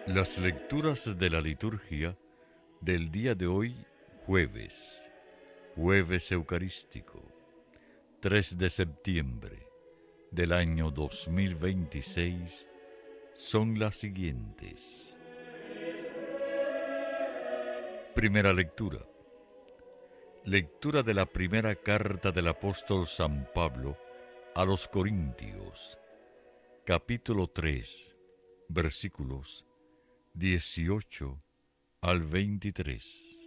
Las lecturas de la liturgia del día de hoy, jueves eucarístico, 3 de septiembre del año 2026, son las siguientes. Primera lectura. Lectura de la primera carta del apóstol San Pablo a los Corintios, capítulo 3, versículos 18 al 23.